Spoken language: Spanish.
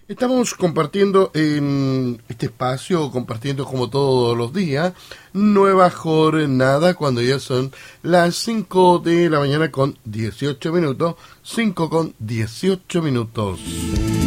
Estamos compartiendo en este espacio, compartiendo como todos los días, nueva jornada cuando ya son las 5 de la mañana con 18 minutos, 5 con 18 minutos.